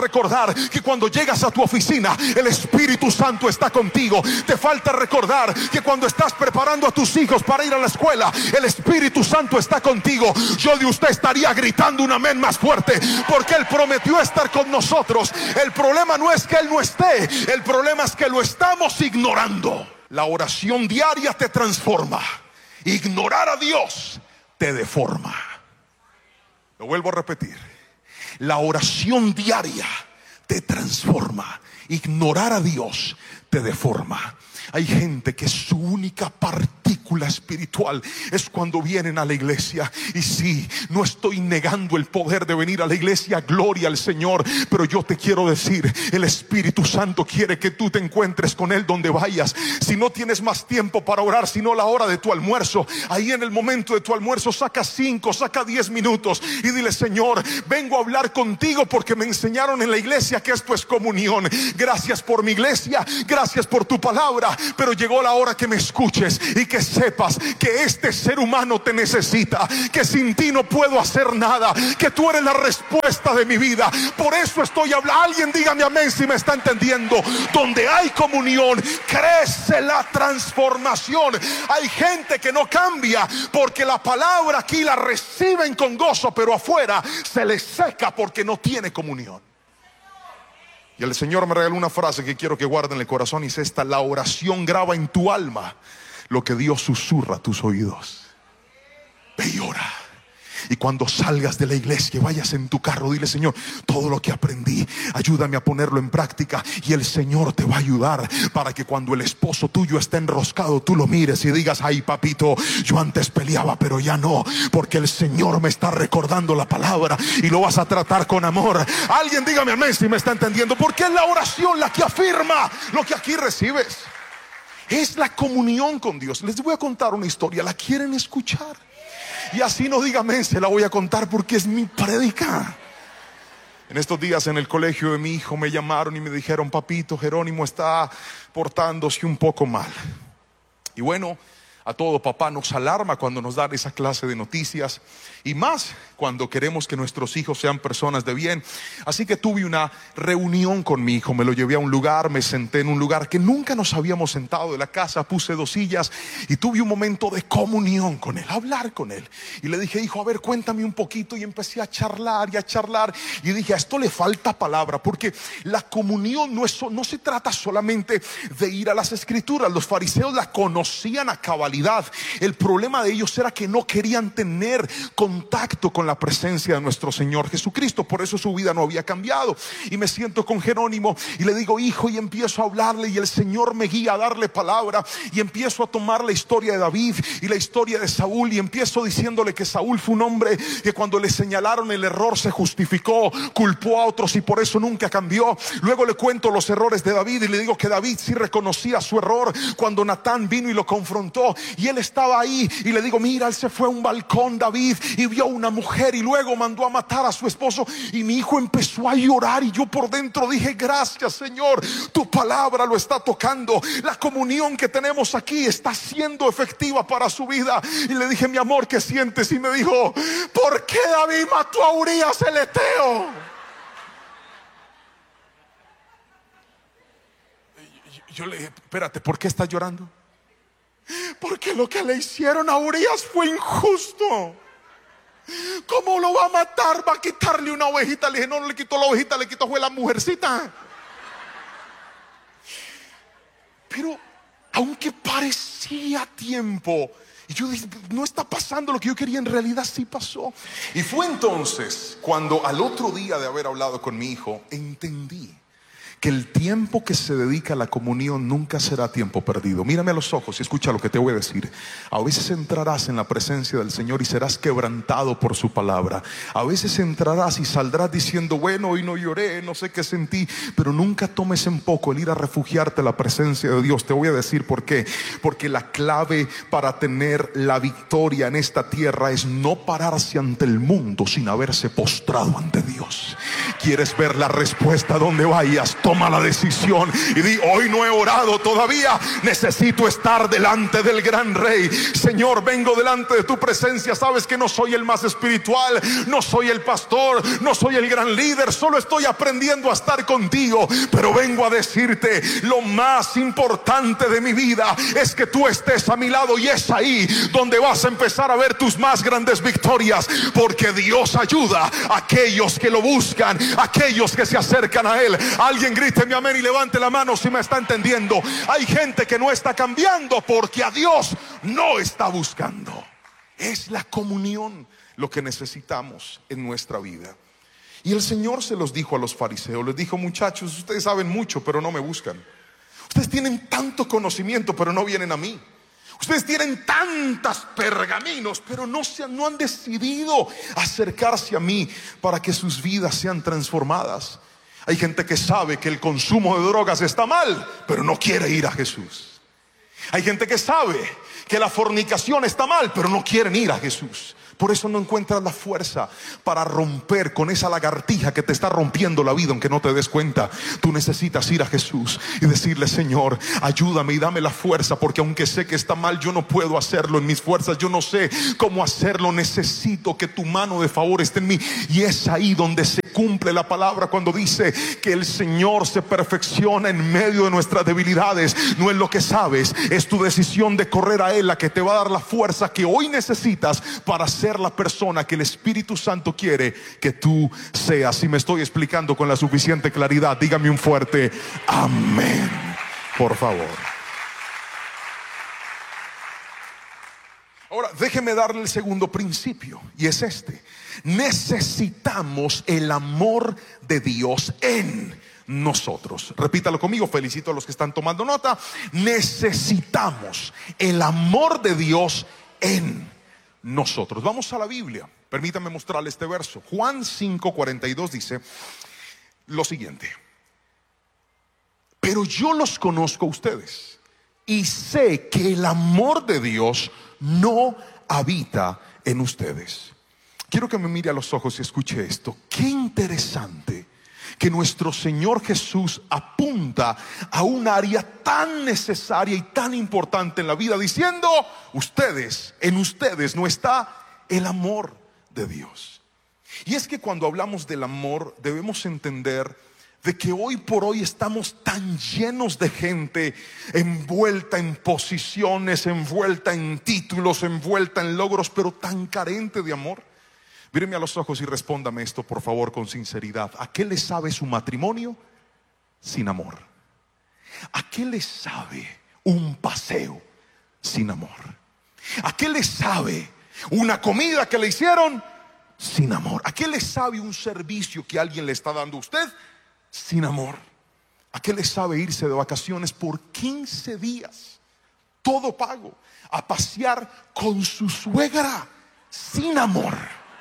recordar que cuando llegas a tu oficina el Espíritu Santo está contigo. Te falta recordar que cuando estás preparando a tus hijos para ir a la escuela, el Espíritu Santo está contigo. Yo de usted estaría gritando un amén más fuerte, porque Él prometió estar con nosotros. El problema no es que Él no esté, el problema es que lo estamos ignorando. La oración diaria te transforma. Ignorar a Dios te deforma. Lo vuelvo a repetir. La oración diaria te transforma. Ignorar a Dios te deforma. Hay gente que su única partícula espiritual es cuando vienen a la iglesia. Y sí, no estoy negando el poder de venir a la iglesia, gloria al Señor, pero yo te quiero decir, el Espíritu Santo quiere que tú te encuentres con Él donde vayas. Si no tienes más tiempo para orar, sino la hora de tu almuerzo, ahí en el momento de tu almuerzo saca 5, saca 10 minutos y dile: Señor, vengo a hablar contigo porque me enseñaron en la iglesia que esto es comunión. Gracias por mi iglesia, gracias por tu palabra, pero llegó la hora que me escuches y que sepas que este ser humano te necesita, que sin ti no puedo hacer nada, que tú eres la respuesta de mi vida. Por eso estoy hablando. Alguien dígame amén si me está entendiendo. Donde hay comunión crece la transformación. Hay gente que no cambia porque la palabra aquí la reciben con gozo, pero afuera se les seca porque no tiene comunión. Y el Señor me regaló una frase que quiero que guarden en el corazón, y es esta: la oración graba en tu alma lo que Dios susurra a tus oídos. Ve y ora. Y cuando salgas de la iglesia, vayas en tu carro, dile: Señor, todo lo que aprendí, ayúdame a ponerlo en práctica. Y el Señor te va a ayudar para que cuando el esposo tuyo esté enroscado, tú lo mires y digas: ay, papito, yo antes peleaba, pero ya no, porque el Señor me está recordando la palabra. Y lo vas a tratar con amor. Alguien dígame amén si me está entendiendo, porque es la oración la que afirma lo que aquí recibes. Es la comunión con Dios. Les voy a contar una historia. ¿La quieren escuchar? Y así no diga amén, se la voy a contar porque es mi prédica. En estos días en el colegio de mi hijo me llamaron y me dijeron: papito, Jerónimo está portándose un poco mal. Y bueno, a todo papá nos alarma cuando nos dan esa clase de noticias, y más cuando queremos que nuestros hijos sean personas de bien. Así que tuve una reunión con mi hijo, me lo llevé a un lugar, me senté en un lugar que nunca nos habíamos sentado de la casa, puse 2 sillas y tuve un momento de comunión con él, hablar con él. Y le dije: hijo, a ver, cuéntame un poquito. Y empecé a charlar y a charlar. Y dije: a esto le falta palabra, porque la comunión no se trata solamente de ir a las escrituras. Los fariseos la conocían a cabalidad. El problema de ellos era que no querían tener contacto con la presencia de nuestro Señor Jesucristo. Por eso su vida no había cambiado. Y me siento con Jerónimo y le digo: hijo, y empiezo a hablarle, y el Señor me guía a darle palabra. Y empiezo a tomar la historia de David y la historia de Saúl, y empiezo diciéndole que Saúl fue un hombre que cuando le señalaron el error se justificó, culpó a otros y por eso nunca cambió. Luego le cuento los errores de David y le digo que David sí reconocía su error cuando Natán vino y lo confrontó, y él estaba ahí. Y le digo: mira, él se fue a un balcón, David, y vio una mujer y luego mandó a matar a su esposo. Y mi hijo empezó a llorar, y yo por dentro dije: gracias, Señor, tu palabra lo está tocando. La comunión que tenemos aquí está siendo efectiva para su vida. Y le dije: mi amor, ¿qué sientes? Y me dijo: ¿por qué David mató a Urías el Eteo? Yo le dije: espérate, ¿por qué estás llorando? Porque lo que le hicieron a Urías fue injusto. ¿Cómo lo va a matar? ¿Va a quitarle una ovejita? Le dije: no, no le quitó la ovejita, le quitó fue la mujercita. Pero aunque parecía tiempo, y yo dije: no está pasando lo que yo quería, en realidad sí pasó. Y fue entonces cuando al otro día de haber hablado con mi hijo, entendí que el tiempo que se dedica a la comunión nunca será tiempo perdido. Mírame a los ojos y escucha lo que te voy a decir. A veces entrarás en la presencia del Señor y serás quebrantado por su palabra. A veces entrarás y saldrás diciendo: bueno, hoy no lloré, no sé qué sentí. Pero nunca tomes en poco el ir a refugiarte en la presencia de Dios. Te voy a decir por qué. Porque la clave para tener la victoria en esta tierra es no pararse ante el mundo sin haberse postrado ante Dios. ¿Quieres ver la respuesta donde vayas? toma la decisión y di: hoy no he orado todavía, necesito estar delante del gran Rey. Señor, vengo delante de tu presencia. Sabes que no soy el más espiritual, no soy el pastor, no soy el gran líder, solo estoy aprendiendo a estar contigo, pero vengo a decirte: lo más importante de mi vida es que tú estés a mi lado, y es ahí donde vas a empezar a ver tus más grandes victorias, porque Dios ayuda a aquellos que lo buscan, aquellos que se acercan a Él. Alguien grite mi amén y levante la mano si me está entendiendo. Hay gente que no está cambiando porque a Dios no está buscando. Es la comunión lo que necesitamos en nuestra vida. Y el Señor se los dijo a los fariseos. Les dijo: muchachos, ustedes saben mucho, pero no me buscan. Ustedes tienen tanto conocimiento, pero no vienen a mí. Ustedes tienen tantos pergaminos, pero no han decidido acercarse a mí para que sus vidas sean transformadas. Hay gente que sabe que el consumo de drogas está mal, pero no quiere ir a Jesús. Hay gente que sabe que la fornicación está mal, pero no quieren ir a Jesús. Por eso no encuentras la fuerza para romper con esa lagartija que te está rompiendo la vida, aunque no te des cuenta. Tú necesitas ir a Jesús y decirle: Señor, ayúdame y dame la fuerza, porque aunque sé que está mal, yo no puedo hacerlo en mis fuerzas, yo no sé cómo hacerlo. Necesito que tu mano de favor esté en mí. Y es ahí donde se cumple la palabra cuando dice que el Señor se perfecciona en medio de nuestras debilidades. No es lo que sabes, es tu decisión de correr a Él la que te va a dar la fuerza que hoy necesitas para ser la persona que el Espíritu Santo quiere que tú seas. Si me estoy explicando con la suficiente claridad, dígame un fuerte amén, por favor. Ahora, déjeme darle el segundo principio, y es este: necesitamos el amor de Dios en nosotros. Repítalo conmigo, felicito a los que están tomando nota. Necesitamos el amor de Dios en nosotros. Vamos a la Biblia. Permítame mostrarle este verso. Juan 5:42 dice lo siguiente: pero yo los conozco a ustedes y sé que el amor de Dios no habita en ustedes. Quiero que me mire a los ojos y escuche esto. Qué interesante que nuestro Señor Jesús apunta a un área tan necesaria y tan importante en la vida, diciendo: en ustedes no está el amor de Dios. Y es que cuando hablamos del amor, debemos entender de que hoy por hoy estamos tan llenos de gente envuelta en posiciones, envuelta en títulos, envuelta en logros, pero tan carente de amor. Míreme a los ojos y respóndame esto, por favor, con sinceridad. ¿A qué le sabe su matrimonio sin amor? ¿A qué le sabe un paseo sin amor? ¿A qué le sabe una comida que le hicieron sin amor? ¿A qué le sabe un servicio que alguien le está dando a usted sin amor? ¿A qué le sabe irse de vacaciones por 15 días, todo pago, a pasear con su suegra sin amor?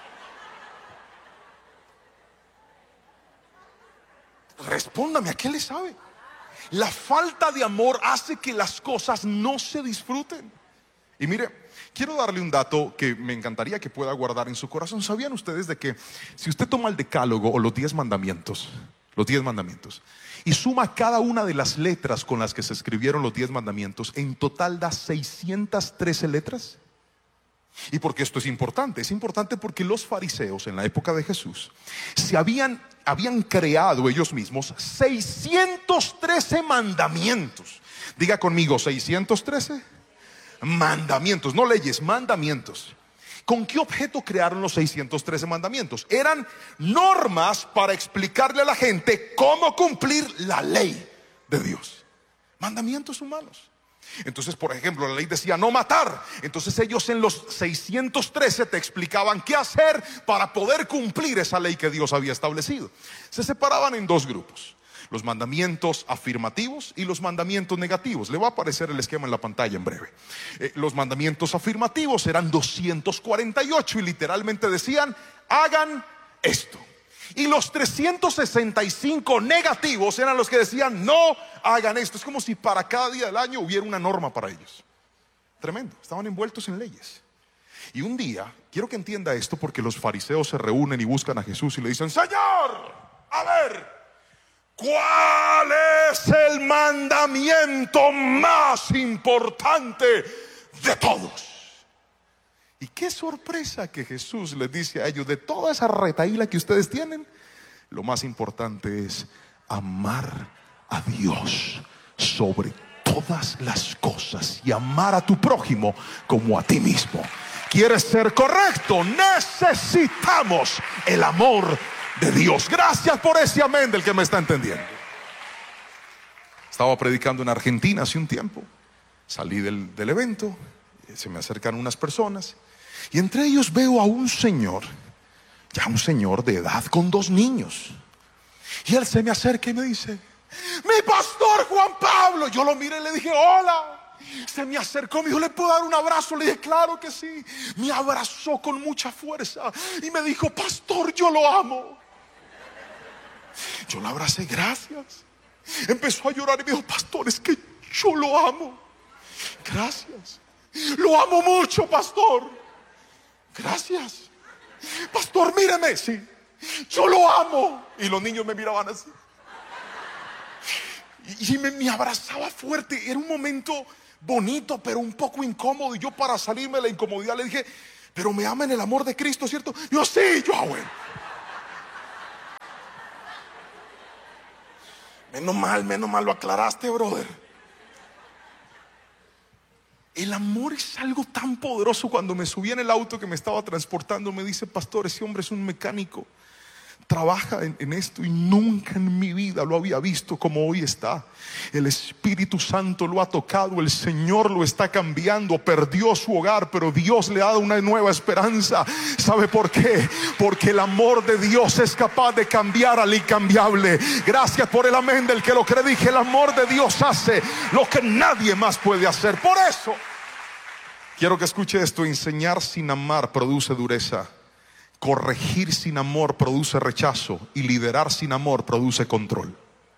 Respóndame, ¿a qué le sabe? La falta de amor hace que las cosas no se disfruten. Y mire, quiero darle un dato que me encantaría que pueda guardar en su corazón. ¿Sabían ustedes de que si usted toma el decálogo o los 10 mandamientos, y suma cada una de las letras con las que se escribieron los 10 mandamientos, en total da 613 letras? ¿Y por qué esto es importante? Es importante porque los fariseos en la época de Jesús habían creado ellos mismos 613 mandamientos. Diga conmigo, 613 mandamientos, no leyes, mandamientos. ¿Con qué objeto crearon los 613 mandamientos? Eran normas para explicarle a la gente cómo cumplir la ley de Dios. Mandamientos humanos. Entonces, por ejemplo, la ley decía no matar. Entonces ellos en los 613 te explicaban qué hacer para poder cumplir esa ley que Dios había establecido. Se separaban en dos grupos: los mandamientos afirmativos y los mandamientos negativos. Le va a aparecer el esquema en la pantalla en breve. Los mandamientos afirmativos eran 248 y literalmente decían: hagan esto. Y los 365 negativos eran los que decían: no hagan esto. Es como si para cada día del año hubiera una norma para ellos. Tremendo, estaban envueltos en leyes. Y un día, quiero que entienda esto, porque los fariseos se reúnen y buscan a Jesús y le dicen: Señor, a ver, ¿Cuál es el mandamiento más importante de todos? Y qué sorpresa que Jesús les dice a ellos: de toda esa retahíla que ustedes tienen, lo más importante es amar a Dios sobre todas las cosas y amar a tu prójimo como a ti mismo. ¿Quieres ser correcto? Necesitamos el amor de Dios. Gracias por ese amén del que me está entendiendo. Estaba predicando en Argentina hace un tiempo. Salí del evento, se me acercan unas personas y entre ellos veo a un señor, ya un señor de edad, con 2 niños. Y él se me acerca y me dice: mi pastor Juan Pablo. Yo lo miré y le dije: hola. Se me acercó, me dijo: ¿le puedo dar un abrazo? Le dije: claro que sí. Me abrazó con mucha fuerza y me dijo: pastor, yo lo amo. Yo lo abracé: gracias. Empezó a llorar y me dijo: pastor, es que yo lo amo. Gracias. Lo amo mucho, pastor. Gracias. Pastor, míreme. Sí, yo lo amo. Y los niños me miraban así y me abrazaba fuerte. Era un momento bonito, pero un poco incómodo. Y yo, para salirme de la incomodidad, le dije: pero me ama en el amor de Cristo, ¿cierto? Yo: sí. Yo: bueno. Menos mal lo aclaraste, brother. El amor es algo tan poderoso. Cuando me subí en el auto que me estaba transportando, me dice: pastor, ese hombre es un mecánico, trabaja en esto y nunca en mi vida lo había visto como hoy está. El Espíritu Santo lo ha tocado, el Señor lo está cambiando. Perdió su hogar, pero Dios le ha dado una nueva esperanza. ¿Sabe por qué? Porque el amor de Dios es capaz de cambiar al incambiable. Gracias por el amén del que lo cree. Dije: el amor de Dios hace lo que nadie más puede hacer. Por eso quiero que escuche esto: enseñar sin amar produce dureza. Corregir sin amor produce rechazo. Y liderar sin amor produce control.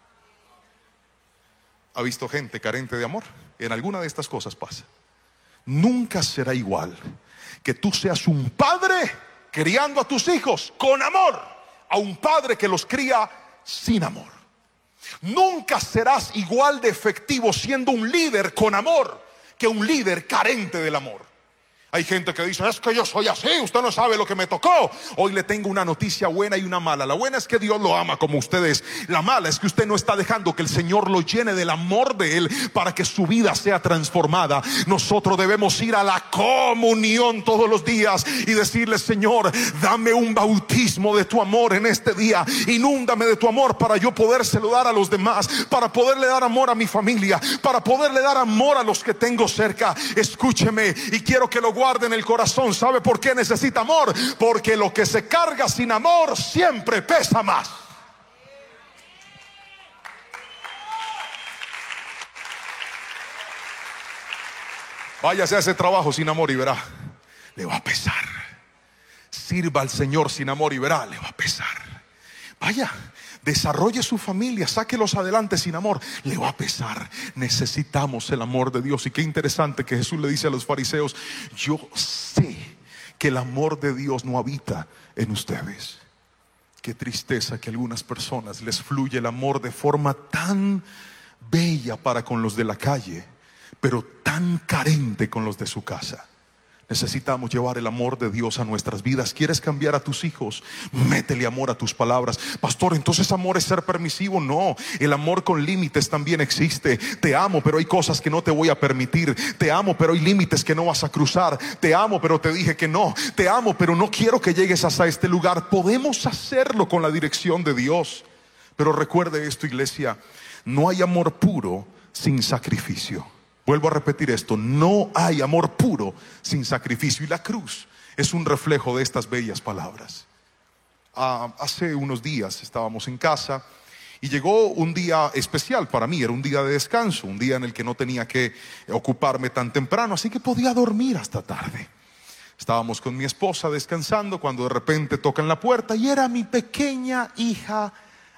¿Ha visto gente carente de amor? En alguna de estas cosas pasa. Nunca será igual que tú seas un padre criando a tus hijos con amor a un padre que los cría sin amor. Nunca serás igual de efectivo siendo un líder con amor que un líder carente del amor. Hay gente que dice: es que yo soy así, usted no sabe lo que me tocó. Hoy le tengo una noticia buena y una mala. La buena es que Dios lo ama como usted es. La mala es que usted no está dejando que el Señor lo llene del amor de Él para que su vida sea transformada. Nosotros debemos ir a la comunión todos los días y decirle: Señor, dame un bautismo de tu amor en este día. Inúndame de tu amor para yo podérselo dar a los demás, para poderle dar amor a mi familia, para poderle dar amor a los que tengo cerca. Escúcheme, y quiero que lo guarde en el corazón. ¿Sabe por qué necesita amor? Porque lo que se carga sin amor siempre pesa más. Váyase a ese trabajo sin amor y verá, le va a pesar. Sirva al Señor sin amor y verá, le va a pesar. Vaya, desarrolle su familia, sáquelos adelante sin amor, le va a pesar. Necesitamos el amor de Dios. Y qué interesante que Jesús le dice a los fariseos: yo sé que el amor de Dios no habita en ustedes. Qué tristeza que a algunas personas les fluye el amor de forma tan bella para con los de la calle, pero tan carente con los de su casa. Necesitamos llevar el amor de Dios a nuestras vidas. ¿Quieres cambiar a tus hijos? Métele amor a tus palabras. Pastor, entonces amor es ser permisivo. No, el amor con límites también existe. Te amo, pero hay cosas que no te voy a permitir. Te amo, pero hay límites que no vas a cruzar. Te amo, pero te dije que no. Te amo, pero no quiero que llegues hasta este lugar. Podemos hacerlo con la dirección de Dios. Pero recuerde esto, iglesia: no hay amor puro sin sacrificio. Vuelvo a repetir esto: no hay amor puro sin sacrificio. Y la cruz es un reflejo de estas bellas palabras. Hace unos días estábamos en casa y llegó un día especial para mí. Era un día de descanso, un día en el que no tenía que ocuparme tan temprano, así que podía dormir hasta tarde. Estábamos con mi esposa descansando cuando de repente tocan la puerta y era mi pequeña hija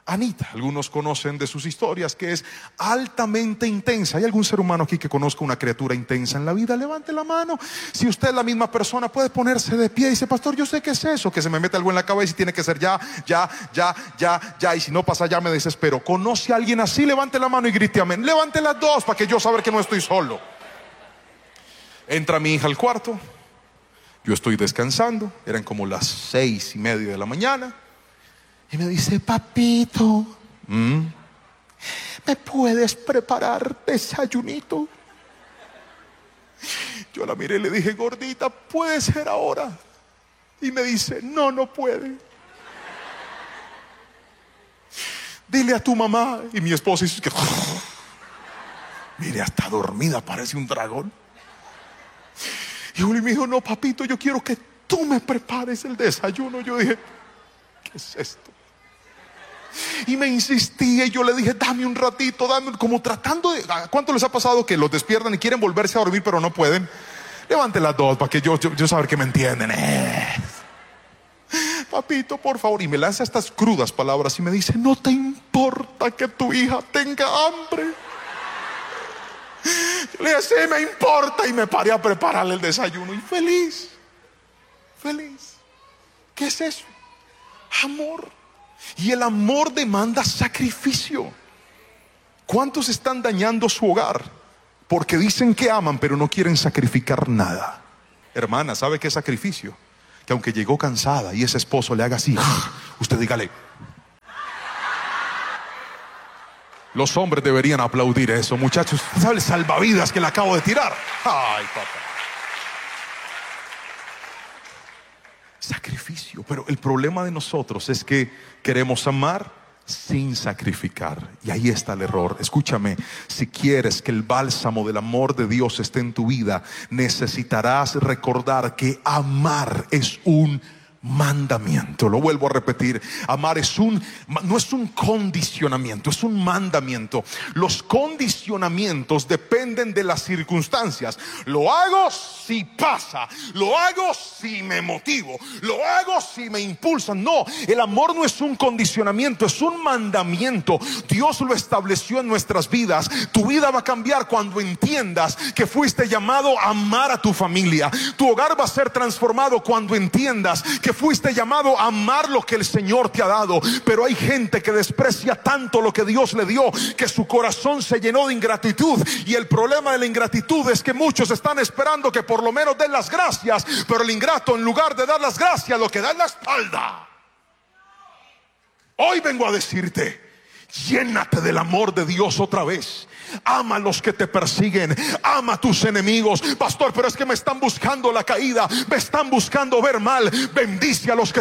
Anita. Algunos conocen de sus historias que es altamente intensa. ¿Hay algún ser humano aquí que conozca una criatura intensa en la vida? Levante la mano. Si usted es la misma persona, puede ponerse de pie y dice: pastor, yo sé que es eso, que se me mete algo en la cabeza y tiene que ser ya, y si no pasa ya me desespero. ¿Conoce a alguien así? Levante la mano y grite amén. Levante las dos para que yo saber que no estoy solo. Entra mi hija al cuarto. Yo estoy descansando. Eran como las 6:30 de la mañana. Y me dice: papito, ¿me puedes preparar desayunito? Yo la miré y le dije: gordita, ¿puede ser ahora? Y me dice: no, no puede. Dile a tu mamá. Y mi esposa dice que mire, hasta dormida, parece un dragón. Y Juli me dijo: no, papito, yo quiero que tú me prepares el desayuno. Yo dije: ¿qué es esto? Y me insistía y yo le dije: dame un ratito, dame, como tratando de... ¿Cuánto les ha pasado que los despiertan y quieren volverse a dormir pero no pueden? Levante las dos para que yo saber que me entienden. Papito, por favor. Y me lanza estas crudas palabras y me dice: no te importa que tu hija tenga hambre. Yo le dije: sí, me importa. Y me paré a prepararle el desayuno. Y feliz. ¿Qué es eso? Amor. Y el amor demanda sacrificio. ¿Cuántos están dañando su hogar porque dicen que aman pero no quieren sacrificar nada? Hermana, ¿sabe qué es sacrificio? Que aunque llegó cansada y ese esposo le haga así, usted dígale. Los hombres deberían aplaudir eso, muchachos. ¿Sabe el salvavidas que le acabo de tirar? Ay, papá. Sacrificio. Pero el problema de nosotros es que queremos amar sin sacrificar. Y ahí está el error. Escúchame, si quieres que el bálsamo del amor de Dios esté en tu vida, necesitarás recordar que amar es un mandamiento. Lo vuelvo a repetir: amar no es un condicionamiento, es un mandamiento. Los condicionamientos dependen de las circunstancias. Lo hago si pasa, lo hago si me motivo, lo hago si me impulsan. No, el amor no es un condicionamiento, es un mandamiento. Dios lo estableció en nuestras vidas. Tu vida va a cambiar cuando entiendas que fuiste llamado a amar a tu familia. Tu hogar va a ser transformado cuando entiendas que fuiste llamado a amar lo que el Señor te ha dado. Pero hay gente que desprecia tanto lo que Dios le dio que su corazón se llenó de ingratitud. Y el problema de la ingratitud es que muchos están esperando que por lo menos den las gracias, pero el ingrato, en lugar de dar las gracias, lo que da es la espalda. Hoy vengo a decirte: llénate del amor de Dios otra vez. Ama a los que te persiguen, ama a tus enemigos. Pastor, pero es que me están buscando la caída, me están buscando ver mal. Bendice a los que